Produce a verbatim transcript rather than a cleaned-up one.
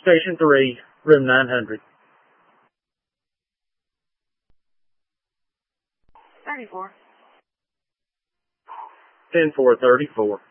Station three, room nine hundred. thirty-four. ten four thirty-four.